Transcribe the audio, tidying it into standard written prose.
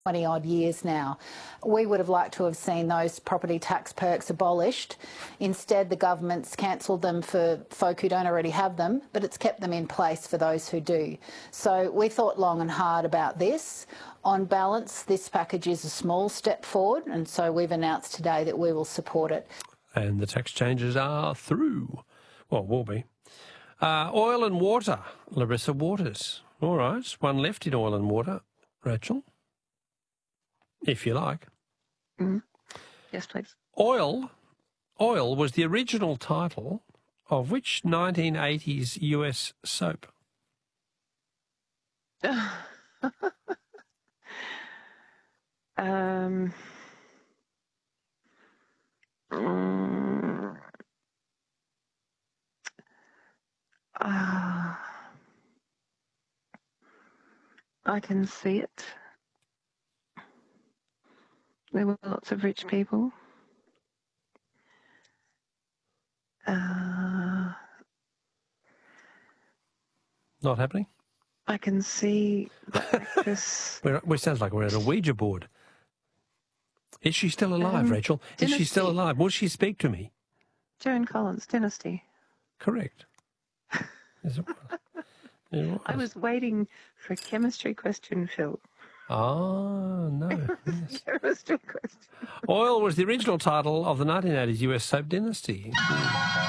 20-odd years now. We would have liked to have seen those property tax perks abolished. Instead, the government's cancelled them for folk who don't already have them, but it's kept them in place for those who do. So we thought long and hard about this. On balance, this package is a small step forward, and so we've announced today that we will support it. And the tax changes are through. Well, will be. Oil and water, Larissa Waters. All right, one left in oil and water. Rachel? If you like. Yes, please. Oil was the original title of which 1980s US soap? I can see it. There were lots of rich people. Not happening? I can see the actress. We sounds like we're at a Ouija board. Is she still alive, Rachel? Is she still alive? Will she speak to me? Joan Collins, Dynasty. Correct. I was waiting for a chemistry question, Phil. Oh, no. Yes. Chemistry question. Oil was the original title of the 1980s US soap Dynasty.